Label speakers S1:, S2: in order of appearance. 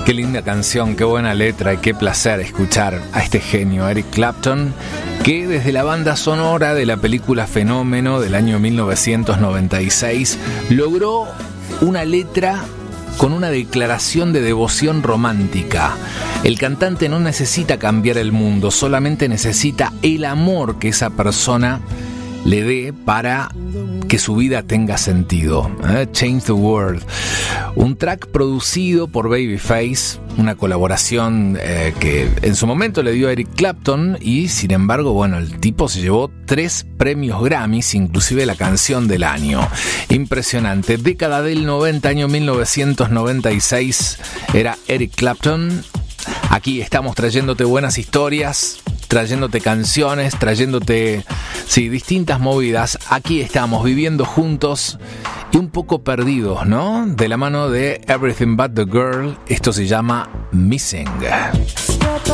S1: Qué linda canción, qué buena letra y qué placer escuchar a este genio, Eric Clapton, que desde la banda sonora de la película Fenómeno del año 1996 logró una letra con una declaración de devoción romántica. El cantante no necesita cambiar el mundo, solamente necesita el amor que esa persona le dé para que su vida tenga sentido. Change the World. Un track producido por Babyface, una colaboración que en su momento le dio a Eric Clapton y sin embargo, bueno, el tipo se llevó 3 premios Grammys, inclusive la canción del año. Impresionante. Década del 90, año 1996, era Eric Clapton. Aquí estamos trayéndote buenas historias, trayéndote canciones, trayéndote, sí, distintas movidas. Aquí estamos viviendo juntos y un poco perdidos, ¿no? De la mano de Everything But The Girl. Esto se llama Missing.